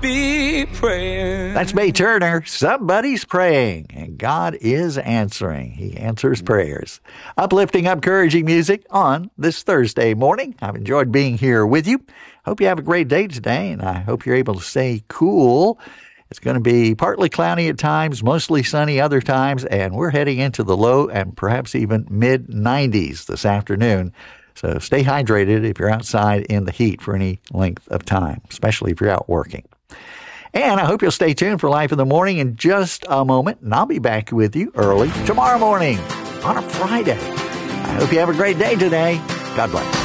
be praying. That's May Turner. Somebody's praying, and God is answering. He answers prayers. Uplifting, encouraging music on this Thursday morning. I've enjoyed being here with you. Hope you have a great day today, and I hope you're able to stay cool. It's going to be partly cloudy at times, mostly sunny other times, and we're heading into the low and perhaps even mid-90s this afternoon. So stay hydrated if you're outside in the heat for any length of time, especially if you're out working. And I hope you'll stay tuned for Life in the Morning in just a moment, and I'll be back with you early tomorrow morning on a Friday. I hope you have a great day today. God bless.